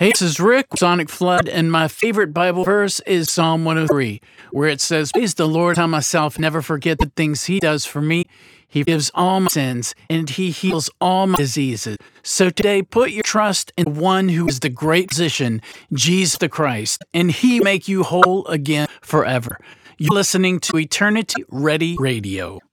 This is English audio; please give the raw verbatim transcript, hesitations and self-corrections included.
Hey, this is Rick, Sonic Flood, and my favorite Bible verse is Psalm one oh three, where it says, "Praise the Lord, I myself never forget the things He does for me. He forgives all my sins, and He heals all my diseases." So today, put your trust in one who is the great physician, Jesus the Christ, and He will make you whole again forever. You're listening to Eternity Ready Radio.